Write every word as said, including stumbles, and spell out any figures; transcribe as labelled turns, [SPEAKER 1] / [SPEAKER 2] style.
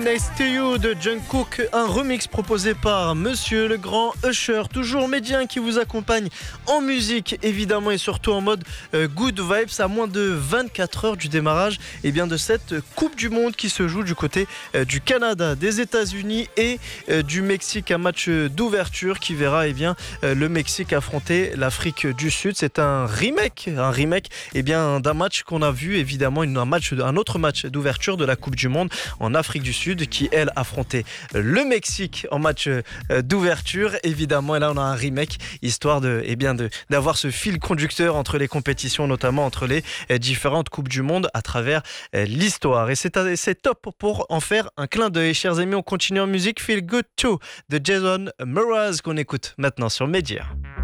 [SPEAKER 1] Next to You de Jungkook, un remix proposé par Monsieur le Grand Usher, toujours médien qui vous accompagne en musique évidemment et surtout en mode euh, good vibes à moins de vingt-quatre heures du démarrage et bien de cette Coupe du Monde qui se joue du côté euh, du Canada, des États-Unis et euh, du Mexique, un match d'ouverture qui verra eh bien euh, le Mexique affronter l'Afrique du Sud. C'est un remake, un remake eh bien d'un match qu'on a vu évidemment, un match, un autre match d'ouverture de la Coupe du Monde en Afrique du Sud qui elle affrontait le Mexique en match d'ouverture évidemment, et là on a un remake histoire de eh bien de d'avoir ce fil conducteur entre les compétitions, notamment entre les différentes coupes du monde à travers l'histoire, et c'est, c'est top pour en faire un clin d'œil. Chers amis, on continue en musique. Feel Good Too de Jason Mraz qu'on écoute maintenant sur Média.